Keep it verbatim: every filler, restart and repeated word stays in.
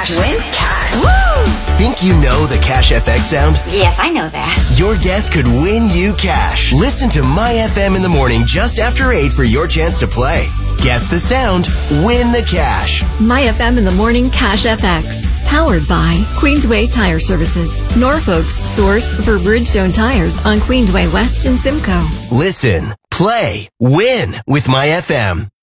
cash. Win cash. Woo! Think you know the Cash F X sound? Yes, I know that. Your guess could win you cash. Listen to My F M in the morning just after eight for your chance to play. Guess the sound, win the cash. My F M in the morning Cash F X. Powered by Queensway Tire Services. Norfolk's source for Bridgestone tires on Queensway West and Simcoe. Listen, play, win with My F M.